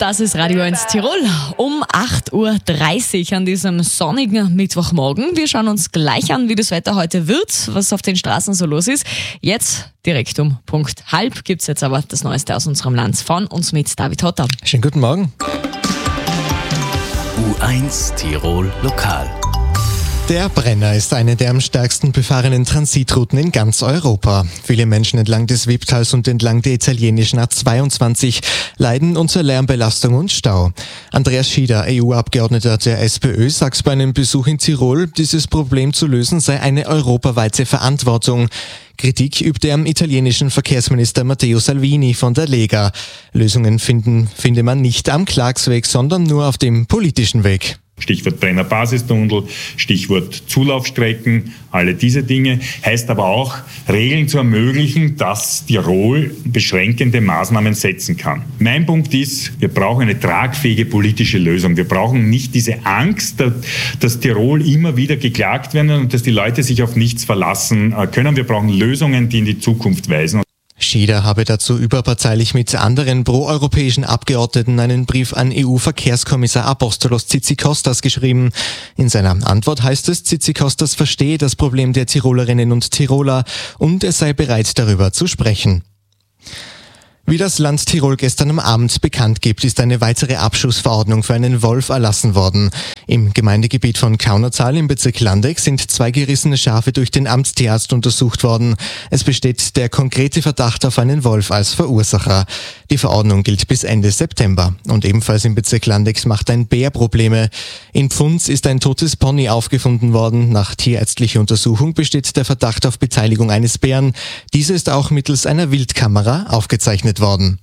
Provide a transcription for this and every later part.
Das ist Radio 1 Tirol um 8.30 Uhr an diesem sonnigen Mittwochmorgen. Wir schauen uns gleich an, wie das Wetter heute wird, was auf den Straßen so los ist. Jetzt, direkt um Punkt 12:30, gibt es jetzt aber das Neueste aus unserem Land von uns mit David Hotter. Schönen guten Morgen. U1 Tirol Lokal. Der Brenner ist eine der am stärksten befahrenen Transitrouten in ganz Europa. Viele Menschen entlang des Wipptals und entlang der italienischen A22 leiden unter Lärmbelastung und Stau. Andreas Schieder, EU-Abgeordneter der SPÖ, sagt bei einem Besuch in Tirol, dieses Problem zu lösen sei eine europaweite Verantwortung. Kritik übte er am italienischen Verkehrsminister Matteo Salvini von der Lega. Lösungen finde man nicht am Klagsweg, sondern nur auf dem politischen Weg. Stichwort Brenner-Basistunnel, Stichwort Zulaufstrecken, alle diese Dinge. Heißt aber auch, Regeln zu ermöglichen, dass Tirol beschränkende Maßnahmen setzen kann. Mein Punkt ist, wir brauchen eine tragfähige politische Lösung. Wir brauchen nicht diese Angst, dass Tirol immer wieder geklagt werden und dass die Leute sich auf nichts verlassen können. Wir brauchen Lösungen, die in die Zukunft weisen. Schieder habe dazu überparteilich mit anderen proeuropäischen Abgeordneten einen Brief an EU-Verkehrskommissar Apostolos Tzitzikostas geschrieben. In seiner Antwort heißt es, Tzitzikostas verstehe das Problem der Tirolerinnen und Tiroler und er sei bereit, darüber zu sprechen. Wie das Land Tirol gestern am Abend bekannt gibt, ist eine weitere Abschussverordnung für einen Wolf erlassen worden. Im Gemeindegebiet von Kaunertal im Bezirk Landeck sind 2 gerissene Schafe durch den Amtstierarzt untersucht worden. Es besteht der konkrete Verdacht auf einen Wolf als Verursacher. Die Verordnung gilt bis Ende September. Und ebenfalls im Bezirk Landeck macht ein Bär Probleme. In Pfunds ist ein totes Pony aufgefunden worden. Nach tierärztlicher Untersuchung besteht der Verdacht auf Beteiligung eines Bären. Diese ist auch mittels einer Wildkamera aufgezeichnet worden.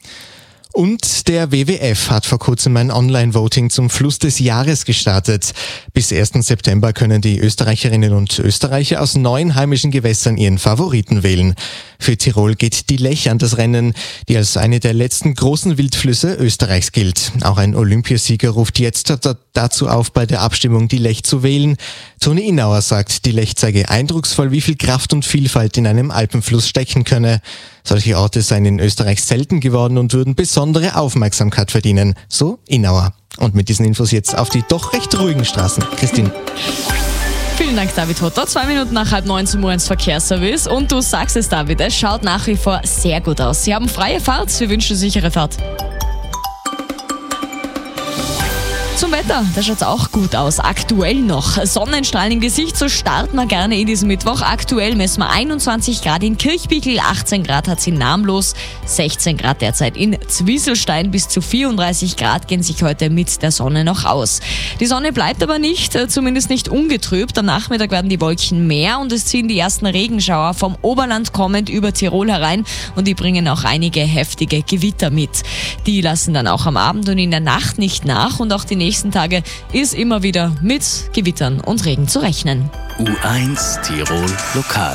Und der WWF hat vor kurzem ein Online-Voting zum Fluss des Jahres gestartet. Bis 1. September können die Österreicherinnen und Österreicher aus 9 heimischen Gewässern ihren Favoriten wählen. Für Tirol geht die Lech an das Rennen, die als eine der letzten großen Wildflüsse Österreichs gilt. Auch ein Olympiasieger ruft jetzt dazu auf, bei der Abstimmung die Lech zu wählen. Toni Innauer sagt, die Lech zeige eindrucksvoll, wie viel Kraft und Vielfalt in einem Alpenfluss stecken könne. Solche Orte seien in Österreich selten geworden und würden besondere Aufmerksamkeit verdienen, so Innauer. Und mit diesen Infos jetzt auf die doch recht ruhigen Straßen. Christine. Vielen Dank, David Hotter. 2 Minuten nach 8:30 zum U1 Verkehrsservice. Und du sagst es, David, es schaut nach wie vor sehr gut aus. Sie haben freie Fahrt, wir wünschen sichere Fahrt. Zum Wetter, da schaut es auch gut aus. Aktuell noch Sonnenstrahlen im Gesicht, so starten wir gerne in diesem Mittwoch. Aktuell messen wir 21 Grad in Kirchbichel, 18 Grad hat es in Naamlos, 16 Grad derzeit in Zwieselstein, bis zu 34 Grad gehen sich heute mit der Sonne noch aus. Die Sonne bleibt aber nicht, zumindest nicht ungetrübt. Am Nachmittag werden die Wolken mehr und es ziehen die ersten Regenschauer vom Oberland kommend über Tirol herein und die bringen auch einige heftige Gewitter mit. Die lassen dann auch am Abend und in der Nacht nicht nach und auch die nächsten Tage ist immer wieder mit Gewittern und Regen zu rechnen. U1 Tirol Lokal.